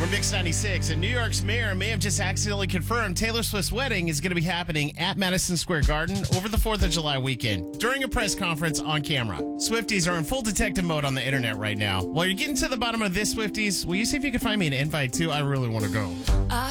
We're Mix 96, and New York's mayor may have just accidentally confirmed Taylor Swift's wedding is going to be happening at Madison Square Garden over the 4th of July weekend during a press conference on camera. Swifties are in full detective mode on the internet right now. While you're getting to the bottom of this, Swifties, will you see if you can find me an invite too? I really want to go.